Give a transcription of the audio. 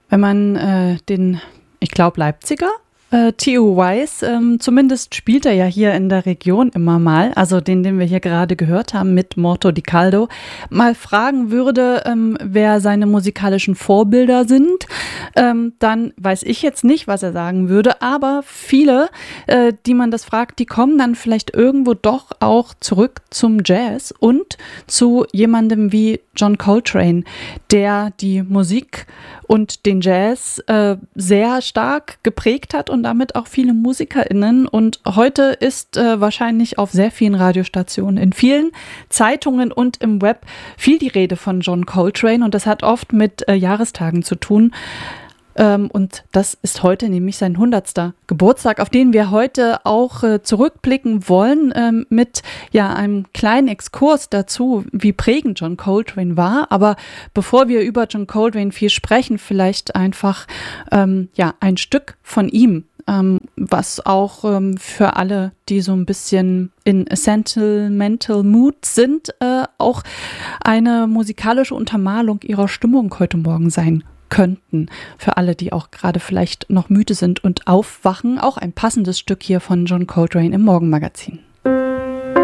Wenn man ich glaube, Leipziger, Theo Wise, zumindest spielt er ja hier in der Region immer mal, also den wir hier gerade gehört haben mit Morto di Caldo, mal fragen würde, wer seine musikalischen Vorbilder sind, dann weiß ich jetzt nicht, was er sagen würde, aber viele, die man das fragt, die kommen dann vielleicht irgendwo doch auch zurück zum Jazz und zu jemandem wie John Coltrane, der die Musik und den Jazz sehr stark geprägt hat und damit auch viele MusikerInnen. Und heute ist wahrscheinlich auf sehr vielen Radiostationen, in vielen Zeitungen und im Web viel die Rede von John Coltrane. Und das hat oft mit Jahrestagen zu tun. Und das ist heute nämlich sein 100. Geburtstag, auf den wir heute auch zurückblicken wollen mit einem kleinen Exkurs dazu, wie prägend John Coltrane war. Aber bevor wir über John Coltrane viel sprechen, vielleicht einfach ein Stück von ihm, was auch für alle, die so ein bisschen in sentimental mood sind, auch eine musikalische Untermalung ihrer Stimmung heute Morgen sein könnten. Für alle, die auch gerade vielleicht noch müde sind und aufwachen, auch ein passendes Stück hier von John Coltrane im Morgenmagazin.